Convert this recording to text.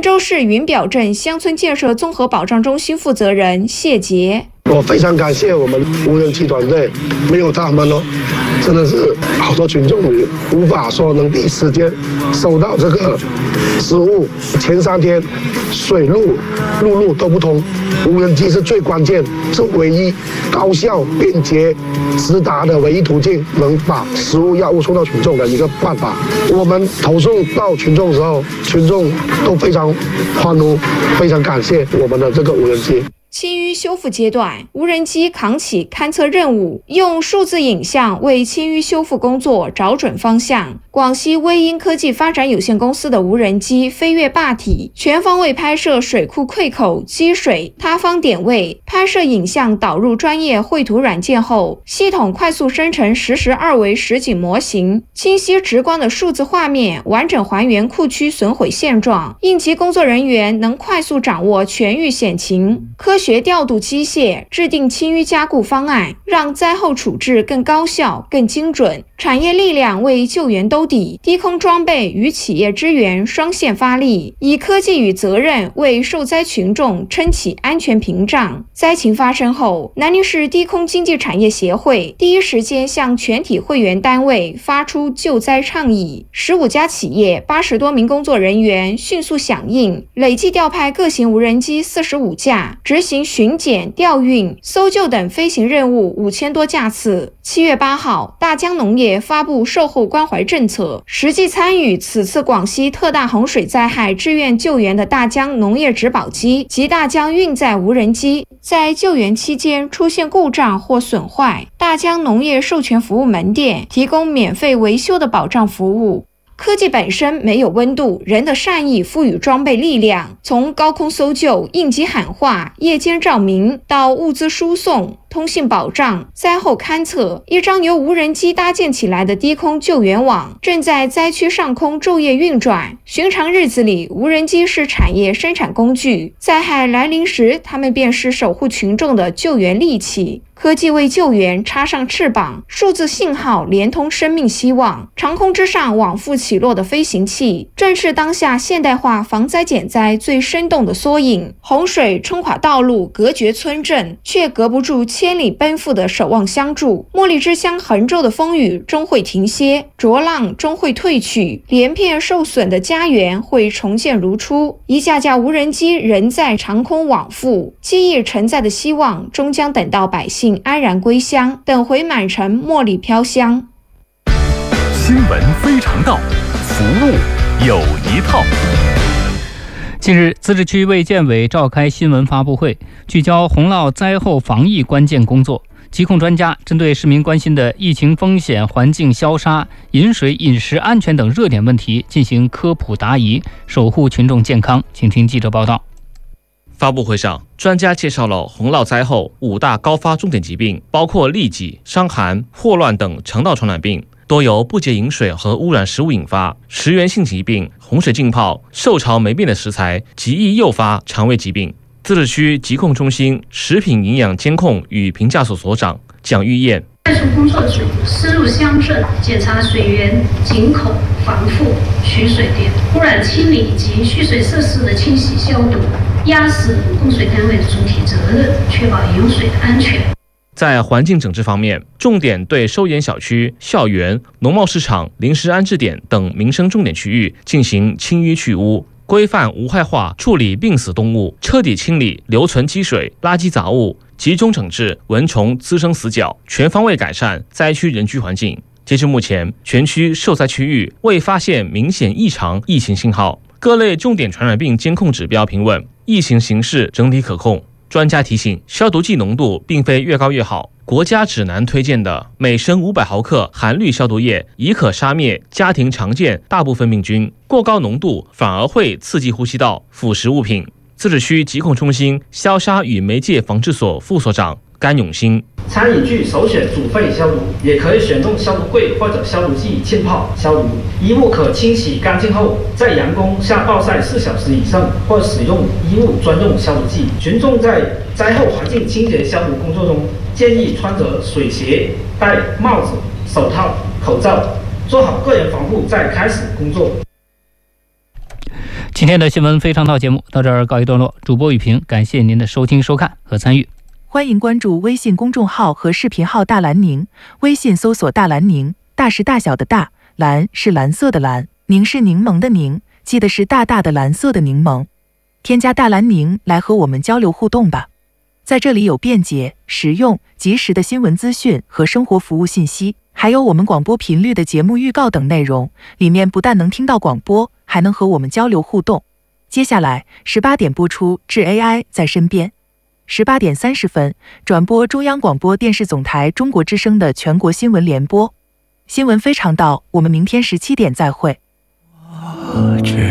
州市云表镇乡村建设综合保障中心负责人谢杰。 我非常感谢我们无人机团队，没有他们真的是好多群众无法说能第一时间收到这个失物。前3天水路、陆路都不通，无人机是最关键，是唯一高效、便捷、直达的唯一途径，能把食物药物送到群众的一个办法。我们投送到群众的时候，群众都非常欢呼，非常感谢我们的这个无人机。 清淤修复阶段，无人机扛起勘测任务，用数字影像为清淤修复工作找准方向。广西微音科技发展有限公司的无人机飞越坝体，全方位拍摄水库溃口、积水、塌方点位，拍摄影像导入专业绘图软件后，系统快速生成实时2维实景模型，清晰直观的数字画面，完整还原库区损毁现状。应急工作人员能快速掌握全域险情，科学调度机械，制定清淤加固方案，让灾后处置更高效、更精准。产业力量为救援兜底，低空装备与企业支援双线发力，以科技与责任为受灾群众撑起安全屏障。灾情发生后，南宁市低空经济产业协会第一时间向全体会员单位发出救灾倡议，15家企业80多名工作人员迅速响应，累计调派各型无人机45架，执行巡检、调运、搜救等飞行任务5000多架次。7月8号，大江农业发布售后关怀政策，实际参与此次广西特大洪水灾害志愿救援的大江农业植保机及大江运载无人机，在救援期间出现故障或损坏，大江农业授权服务门店提供免费维修的保障服务。科技本身没有温度，人的善意赋予装备力量。从高空搜救、应急喊话、夜间照明到物资输送、通信保障、灾后勘测，一张由无人机搭建起来的低空救援网正在灾区上空昼夜运转。寻常日子里，无人机是产业生产工具，灾害来临时，它们便是守护群众的救援利器。科技为救援插上翅膀，数字信号连通生命希望。长空之上往复起落的飞行器，正是当下现代化防灾减灾最生动的缩影。洪水冲垮道路，隔绝村镇，却隔不住千里奔赴的守望相助。茉莉之乡横昼的风雨终会停歇，浊浪终会退去，连片受损的家园会重建如初。一架架无人机仍在长空往复，记忆承载的希望终将等到百姓安然归乡，等回满城茉莉飘香。 新闻非常道，服务有一套。近日，自治区卫健委召开新闻发布会，聚焦洪涝灾后防疫关键工作。疾控专家针对市民关心的疫情风险、环境消杀、饮水、饮食安全等热点问题进行科普答疑，守护群众健康。请听记者报道。 发布会上，专家介绍了洪涝灾后5大高发重点疾病，包括痢疾、伤寒、霍乱等肠道传染病，多由不洁饮水和污染食物引发。食源性疾病、洪水浸泡、受潮霉变的食材极易诱发肠胃疾病。自治区疾控中心食品营养监控与评价所所长蒋玉燕， 派出工作组深入乡镇检查水源、井口、防护、取水点、污染清理以及蓄水设施的清洗消毒，压实供水单位的主体责任，确保饮用水的安全。 在环境整治方面，重点对收研小区、校园、农贸市场、临时安置点等民生重点区域进行清淤去污，规范无害化处理病死动物，彻底清理留存积水、垃圾杂物，集中整治蚊虫滋生死角，全方位改善灾区人居环境。截至目前，全区受灾区域未发现明显异常疫情信号，各类重点传染病监控指标平稳，疫情形势整体可控。专家提醒，消毒剂浓度并非越高越好，国家指南推荐的每升500毫克含氯消毒液已可杀灭家庭常见大部分病菌，过高浓度反而会刺激呼吸道、腐蚀物品。自治区疾控中心消杀与媒介防治所副所长甘永新， 餐饮具首选煮沸消毒，也可以选用消毒柜或者消毒剂浸泡消毒。衣物可清洗干净后，在阳光下暴晒4小时以上，或使用衣物专用消毒剂。群众在灾后环境清洁消毒工作中，建议穿着水鞋、戴帽子、手套、口罩，做好个人防护再开始工作。 今天的新闻非常道节目到这儿告一段落，主播雨平，感谢您的收听收看和参与。 欢迎关注微信公众号和视频号大蓝宁，微信搜索大蓝宁，大是大小的大，蓝是蓝色的蓝，宁是柠檬的宁，记得是大大的蓝色的柠檬。添加大蓝宁来和我们交流互动吧，在这里有便捷、实用、及时的新闻资讯和生活服务信息，还有我们广播频率的节目预告等内容，里面不但能听到广播，还能和我们交流互动。接下来18点播出致 AI 在身边，18点30分转播中央广播电视总台中国之声的全国新闻联播。新闻非常道，我们明天17点再会。